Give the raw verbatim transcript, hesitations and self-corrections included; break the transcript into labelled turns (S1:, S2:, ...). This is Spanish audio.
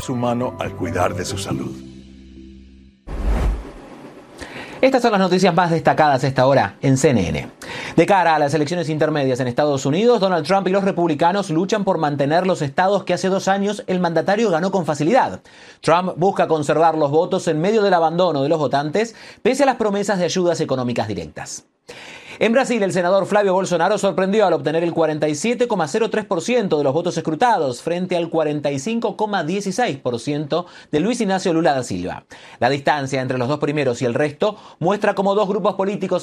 S1: su mano al cuidar de su salud.
S2: Estas son las noticias más destacadas a esta hora en C N N. De cara a las elecciones intermedias en Estados Unidos, Donald Trump y los republicanos luchan por mantener los estados que hace dos años el mandatario ganó con facilidad. Trump busca conservar los votos en medio del abandono de los votantes, pese a las promesas de ayudas económicas directas. En Brasil, el senador Flavio Bolsonaro sorprendió al obtener el cuarenta y siete coma cero tres por ciento de los votos escrutados frente al cuarenta y cinco coma dieciséis por ciento de Luis Ignacio Lula da Silva. La distancia entre los dos primeros y el resto muestra cómo dos grupos políticos